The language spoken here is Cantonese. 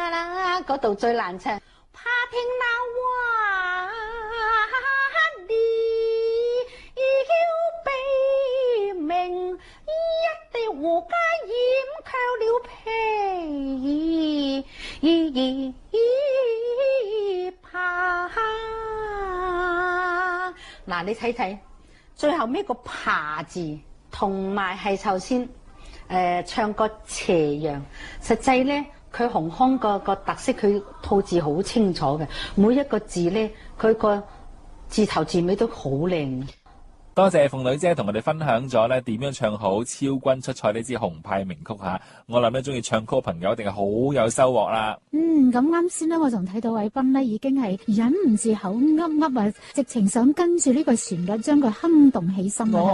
啦，嗰度最難唱。怕聽那話你要悲鳴，一地和家掩卻了皮，怕。嗱，你睇睇最後尾個怕字，同埋係頭先唱個斜陽，實際咧佢洪康個特色，佢吐字好清楚嘅，每一個字咧佢個字頭字尾都好靚。 多謝鳳女姐同我哋分享咗咧點樣唱好超君出塞呢支洪派名曲吓，我諗咧中意唱曲嘅朋友一定係好有收穫啦。 咁啱先咧，我仲睇到偉斌咧已經係忍唔住口噏噏啊，直情想跟住呢個旋律將佢哼動起身啊！